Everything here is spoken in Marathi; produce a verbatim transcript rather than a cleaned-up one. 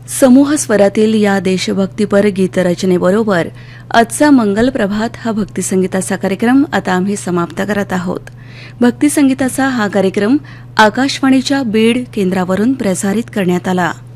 समूह स्वरातील या देशभक्तीपर गीतरचनेबरोबर आजचा मंगल प्रभात हा भक्तिसंगीताचा कार्यक्रम आता आम्ही समाप्त करत आहोत. भक्तिसंगीताचा हा कार्यक्रम आकाशवाणीच्या बीड केंद्रावरून प्रसारित करण्यात आला.